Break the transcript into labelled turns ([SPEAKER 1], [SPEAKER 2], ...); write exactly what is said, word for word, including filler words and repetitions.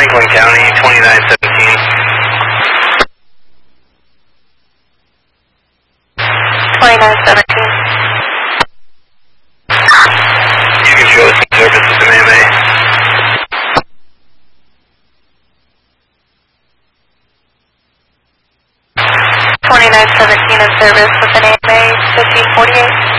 [SPEAKER 1] Franklin County, twenty-nine seventeen.
[SPEAKER 2] twenty-nine seventeen.
[SPEAKER 1] You can show us some service with an A M A.
[SPEAKER 2] twenty-nine seventeen in service with an A M A fifteen forty-eight.